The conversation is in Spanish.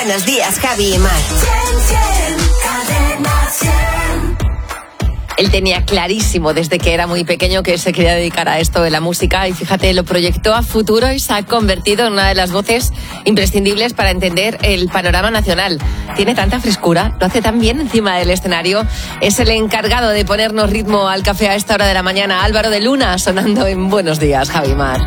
Buenos días, Javi y Mar. Él tenía clarísimo desde que era muy pequeño que se quería dedicar a esto de la música y fíjate, lo proyectó a futuro y se ha convertido en una de las voces imprescindibles para entender el panorama nacional. Tiene tanta frescura, lo hace tan bien encima del escenario. Es el encargado de ponernos ritmo al café a esta hora de la mañana, Álvaro de Luna, sonando en Buenos días, Javi Mar.